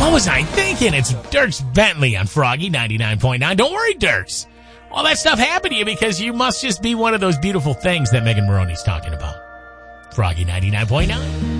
What was I thinking? It's Dierks Bentley on Froggy 99.9. Don't worry, Dierks. All that stuff happened to you because you must just be one of those beautiful things that Megan Maroney's talking about. Froggy 99.9.